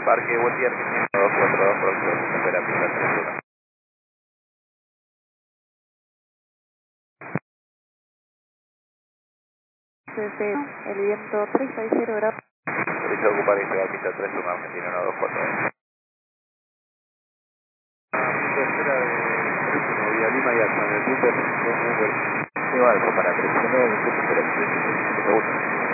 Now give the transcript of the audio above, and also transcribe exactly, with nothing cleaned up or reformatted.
Parque buen día, Argentina dos cuatro dos, próximo, espera, pista treinta y uno. El viento treinta y cero grados. Servicio de ocupar y llegar pista treinta y uno, Argentina uno dos cuatro dos. Tercera de Prístino, Vía Lima y hasta en el Twitter. Sí, vale, pues para tres, no, no, espera, segundos.